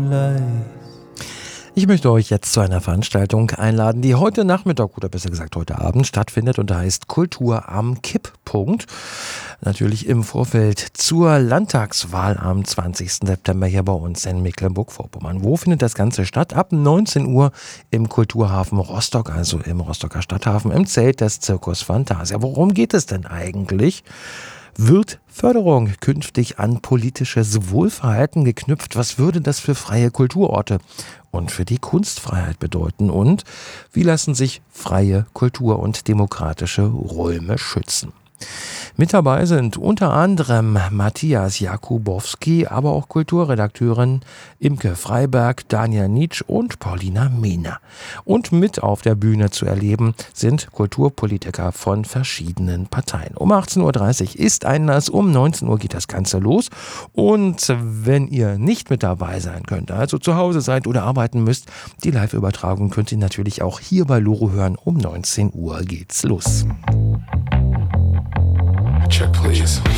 Ich möchte euch jetzt zu einer Veranstaltung einladen, die heute Nachmittag oder besser gesagt heute Abend stattfindet und da heißt Kultur am Kipppunkt. Natürlich im Vorfeld zur Landtagswahl am 20. September hier bei uns in Mecklenburg-Vorpommern. Wo findet das Ganze statt? Ab 19 Uhr im Kulturhafen Rostock, also im Rostocker Stadthafen, im Zelt des Circus Fantasia. Worum geht es denn eigentlich? Wird Förderung künftig an politisches Wohlverhalten geknüpft? Was würde das für freie Kulturorte und für die Kunstfreiheit bedeuten? Und wie lassen sich freie Kultur und demokratische Räume schützen? Mit dabei sind unter anderem Matthias Jakubowski, aber auch Kulturredakteurin Imke Freiberg, Daniel Nitsch und Paulina Mehner. Und mit auf der Bühne zu erleben sind Kulturpolitiker von verschiedenen Parteien. Um 18.30 Uhr ist Einlass, um 19 Uhr geht das Ganze los. Und wenn ihr nicht mit dabei sein könnt, also zu Hause seid oder arbeiten müsst, die Live-Übertragung könnt ihr natürlich auch hier bei Loro hören. Um 19 Uhr geht's los. Check, please.